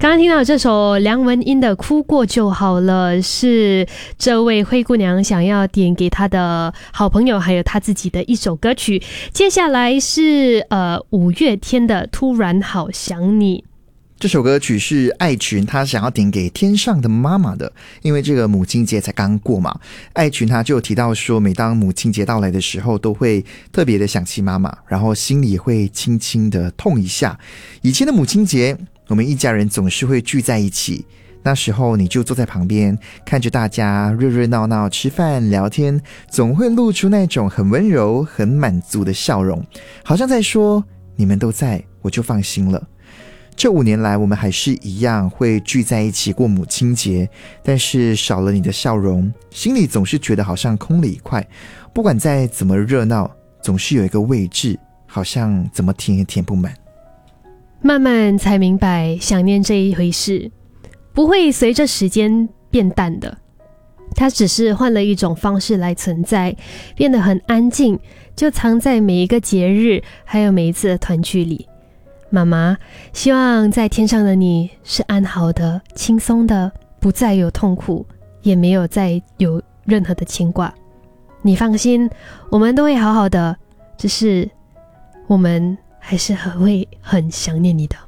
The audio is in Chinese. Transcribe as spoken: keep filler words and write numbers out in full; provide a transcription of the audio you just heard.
刚刚听到这首梁文音的《哭过就好了》，是这位灰姑娘想要点给她的好朋友还有她自己的一首歌曲。接下来是呃五月天的《突然好想你》。 这首歌曲是艾群他想要点给天上的妈妈的，因为这个母亲节才刚过嘛。艾群他就提到说，每当母亲节到来的时候，都会特别的想起妈妈，然后心里会轻轻的痛一下。以前的母亲节，我们一家人总是会聚在一起，那时候你就坐在旁边，看着大家热热闹闹吃饭聊天，总会露出那种很温柔很满足的笑容，好像在说你们都在，我就放心了。这五年来，我们还是一样会聚在一起过母亲节，但是少了你的笑容，心里总是觉得好像空了一块。不管再怎么热闹，总是有一个位置，好像怎么填也填不满。 慢慢才明白，想念这一回事不会随着时间变淡的，它只是换了一种方式来存在，变得很安静，就藏在每一个节日还有每一次的团聚里。妈妈，希望在天上的你是安好的、轻松的，不再有痛苦，也没有再有任何的牵挂。你放心，我们都会好好的，只是我们还是很会很想念你的。